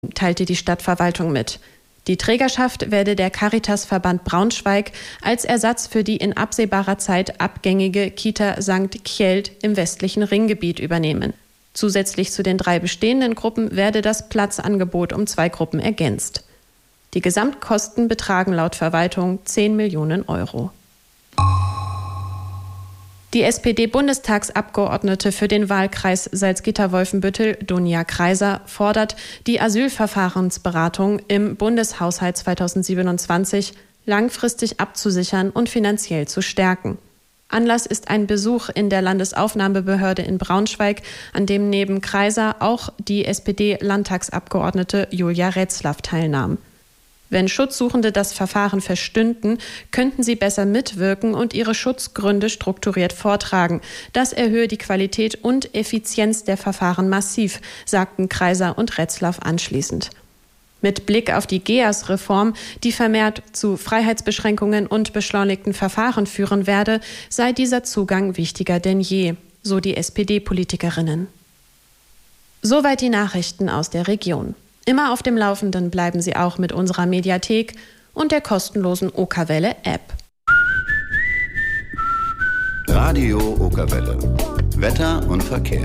teilte die Stadtverwaltung mit. Die Trägerschaft werde der Caritasverband Braunschweig als Ersatz für die in absehbarer Zeit abgängige Kita St. Kjeld im westlichen Ringgebiet übernehmen. Zusätzlich zu den 3 bestehenden Gruppen werde das Platzangebot um 2 Gruppen ergänzt. Die Gesamtkosten betragen laut Verwaltung 10 Millionen Euro. Die SPD-Bundestagsabgeordnete für den Wahlkreis Salzgitter-Wolfenbüttel, Dunja Kreiser, fordert, die Asylverfahrensberatung im Bundeshaushalt 2027 langfristig abzusichern und finanziell zu stärken. Anlass ist ein Besuch in der Landesaufnahmebehörde in Braunschweig, an dem neben Kreiser auch die SPD-Landtagsabgeordnete Julia Retzlaff teilnahm. Wenn Schutzsuchende das Verfahren verstünden, könnten sie besser mitwirken und ihre Schutzgründe strukturiert vortragen. Das erhöhe die Qualität und Effizienz der Verfahren massiv, sagten Kreiser und Retzlaff anschließend. Mit Blick auf die GEAS-Reform, die vermehrt zu Freiheitsbeschränkungen und beschleunigten Verfahren führen werde, sei dieser Zugang wichtiger denn je, so die SPD-Politikerinnen. Soweit die Nachrichten aus der Region. Immer auf dem Laufenden bleiben Sie auch mit unserer Mediathek und der kostenlosen Okerwelle-App. Radio Okerwelle. Wetter und Verkehr.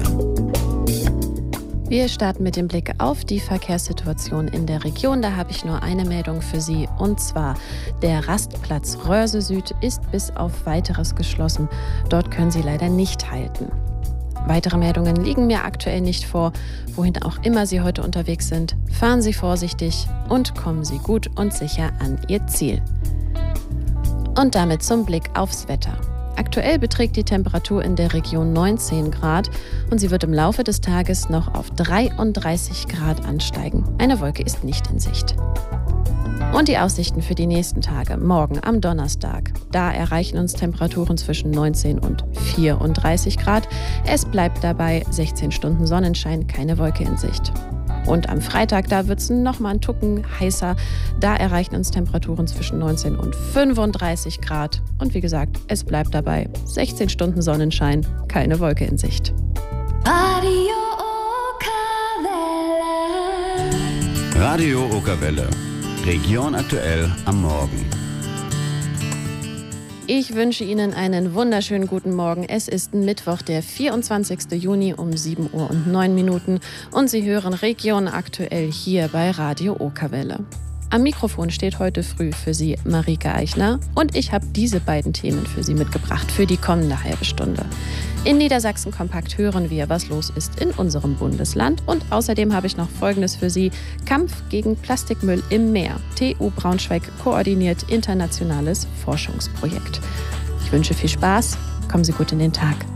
Wir starten mit dem Blick auf die Verkehrssituation in der Region. Da habe ich nur eine Meldung für Sie, und zwar der Rastplatz Röhrse Süd ist bis auf Weiteres geschlossen. Dort können Sie leider nicht halten. Weitere Meldungen liegen mir aktuell nicht vor. Wohin auch immer Sie heute unterwegs sind, fahren Sie vorsichtig und kommen Sie gut und sicher an Ihr Ziel. Und damit zum Blick aufs Wetter. Aktuell beträgt die Temperatur in der Region 19 Grad und sie wird im Laufe des Tages noch auf 33 Grad ansteigen. Eine Wolke ist nicht in Sicht. Und die Aussichten für die nächsten Tage. Morgen am Donnerstag. Da erreichen uns Temperaturen zwischen 19 und 34 Grad. Es bleibt dabei 16 Stunden Sonnenschein, keine Wolke in Sicht. Und am Freitag, da wird es nochmal ein Tucken heißer. Da erreichen uns Temperaturen zwischen 19 und 35 Grad. Und wie gesagt, es bleibt dabei 16 Stunden Sonnenschein, keine Wolke in Sicht. Radio Okerwelle. Radio Okerwelle. Region aktuell am Morgen. Ich wünsche Ihnen einen wunderschönen guten Morgen. Es ist Mittwoch, der 24. Juni um 7:09 Uhr und Sie hören Region aktuell hier bei Radio Okerwelle. Am Mikrofon steht heute früh für Sie Marike Eichner und ich habe diese beiden Themen für Sie mitgebracht für die kommende halbe Stunde. In Niedersachsen Kompakt hören wir, was los ist in unserem Bundesland, und außerdem habe ich noch Folgendes für Sie: Kampf gegen Plastikmüll im Meer. TU Braunschweig koordiniert internationales Forschungsprojekt. Ich wünsche viel Spaß, kommen Sie gut in den Tag.